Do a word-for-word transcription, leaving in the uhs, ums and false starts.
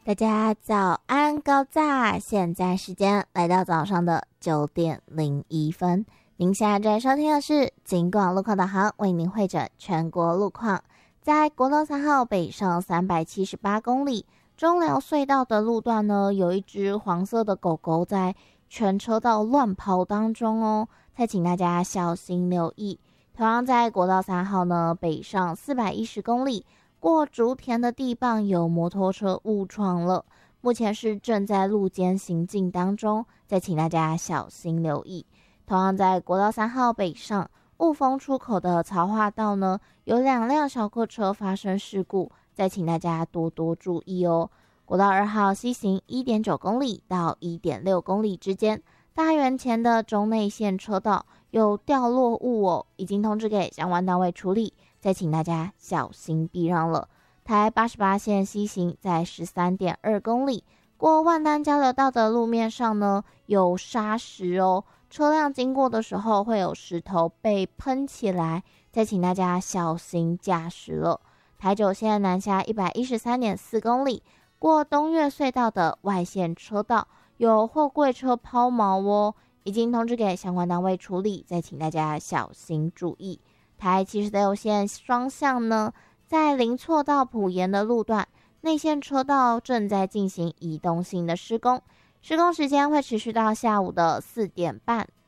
大家早安高炸，现在时间来到早上的九点零一分。您现在正在收听的是警广路况导航，为您汇整全国路况。在国道三号北上三百七十八公里中寮隧道的路段呢，有一只黄色的狗狗在全车道乱跑当中哦，再请大家小心留意。同样在国道三号呢北上四百一十公里。过竹田的地磅有摩托车误闯了，目前是正在路肩行进当中，再请大家小心留意。同样在国道三号北上雾峰出口的曹化道呢，有两辆小客车发生事故，再请大家多多注意哦。国道二号西行 一点九公里到 一点六公里之间，大园前的中内线车道有掉落物哦，已经通知给相关单位处理，再请大家小心避让了。台八十八线西行在 十三点二公里，过万丹交流道的路面上呢有沙石哦，车辆经过的时候会有石头被喷起来，再请大家小心驾驶了。台九线南下 一百一十三点四公里，过东岳隧道的外线车道有货柜车抛锚哦，已经通知给相关单位处理，再请大家小心注意。台七十六线双向呢，在林错到埔盐的路段，内线车道正在进行移动性的施工，施工时间会持续到下午的四点半，